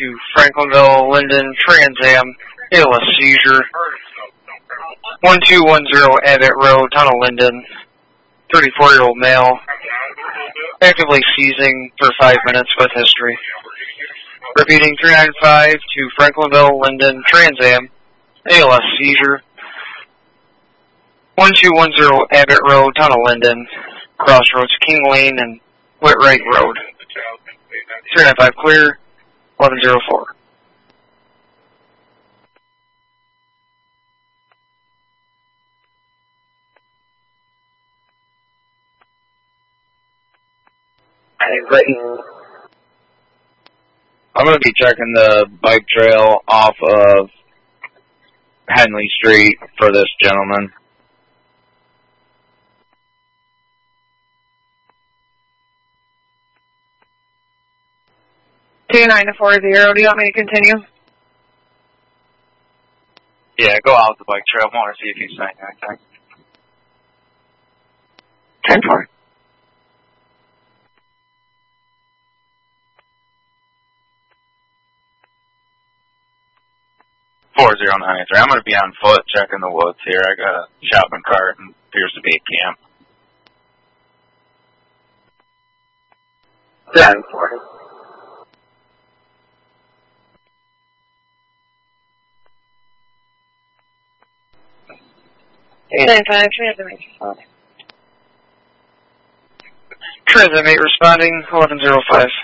to Franklinville, Linden, Trans Am, ALS seizure. 1210 Abbott Road, Town of Linden, 34-year-old male, actively seizing for 5 minutes with history. Repeating 395 to Franklinville, Linden, Trans Am, ALS seizure. 1210 Abbott Road, Town of Linden, crossroads King Lane and Whitwright Road. 395 clear, 1104. I'm going to be checking the bike trail off of Henley Street for this gentleman. 2940, do you want me to continue? Yeah, go out the bike trail. I want to see if he's saying anything. 10-4. I'm going to be on foot checking the woods here. I got a shopping cart and appears to be a camp. 10-4. Transit responding, 1105.